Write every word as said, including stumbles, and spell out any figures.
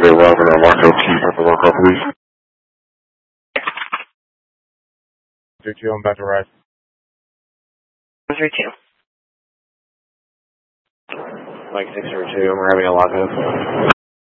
They arriving at Lockout Key, at the Lockout Police. three two, I'm about to arrive. three two. Mike six three two, I'm arriving at Lockout.